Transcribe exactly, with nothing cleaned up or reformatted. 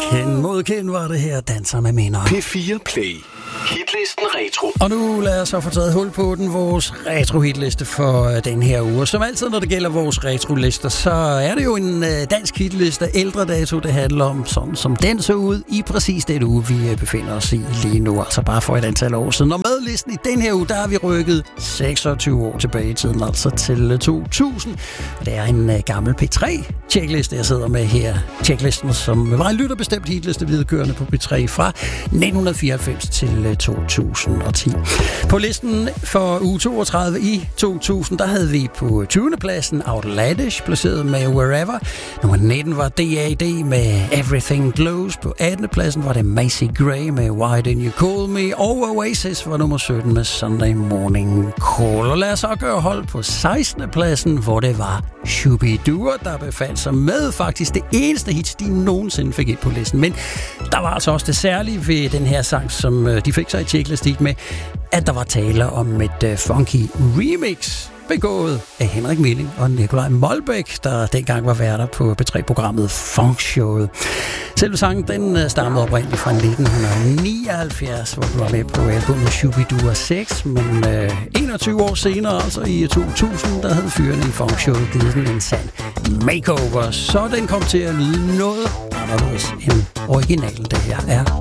Ken mod Ken var det her, danser med minder. P fire Play. Hitlisten Retro. Og nu lad os så få taget hul på den, vores retro-hitliste for den her uge. Som altid, når det gælder vores retro-lister, så er det jo en dansk hitliste, ældre dato, det handler om, sådan som den så ud i præcis den uge, vi befinder os i lige nu. Altså bare for et antal år siden. Og med listen i den her uge, der har vi rykket seksogtyve år tilbage i tiden, altså til to tusind. Det er en gammel P tre-checkliste, jeg sidder med her. Checklisten, som var en lytterbestemt hitliste viderekørende på P tre fra nitten fireoghalvfems til to tusind og ti. På listen for uge toogtredive i to tusind, der havde vi på tyvende pladsen Outlandish, placeret med Wherever. Nummer nitten var D A D med Everything Glows. På attende pladsen var det Macy Gray med Why Didn't You Call Me. Og Oasis var nummer sytten med Sunday Morning Call. Og lad os så gøre hold på sekstende pladsen, hvor det var Shubidua, der befandt sig med faktisk det eneste hit, de nogensinde fik ind på listen. Men der var altså også det særlige ved den her sang, som de fik sig i checklist med, at der var tale om et uh, funky remix, begået af Henrik Milling og Nikolaj Molbæk, der dengang var værter på P tre-programmet Funkshowet. Selve sangen, den stammede oprindeligt fra nitten nioghalvfjerds, hvor du var med på albumet Shubidua seks, men uh, enogtyve år senere, altså i to tusind, der havde fyrene i Funkshowet givet den en sand makeover, så den kom til at lyde noget anderledes end originalen, det her er